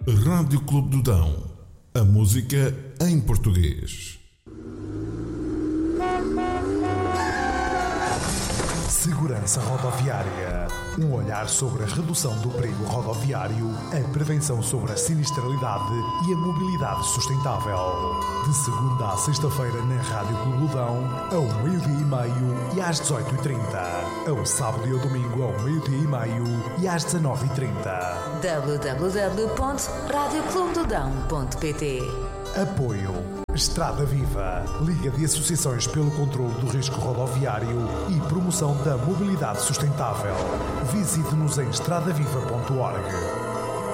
Rádio Clube do Dão. A música em português. Segurança Rodoviária. Um olhar sobre a redução do perigo rodoviário, a prevenção sobre a sinistralidade e a mobilidade sustentável. De segunda a sexta-feira na Rádio Clube do Dão, ao 12h30 e às 18h30. Ao sábado e ao domingo ao 12h30 e às 19h30. www.radioclubedodão.pt. Apoio Estrada Viva, Liga de Associações pelo Controlo do Risco Rodoviário e Promoção da Mobilidade Sustentável. Visite-nos em estradaviva.org.